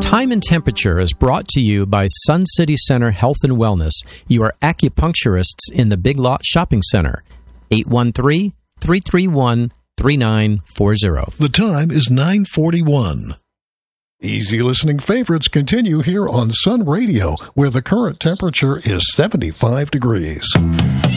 Time and Temperature is brought to you by Sun City Center Health and Wellness, your acupuncturists in the Big Lot Shopping Center. 813-331-3940. The time is 9:41. Easy listening favorites continue here on Sun Radio, where the current temperature is 75 degrees.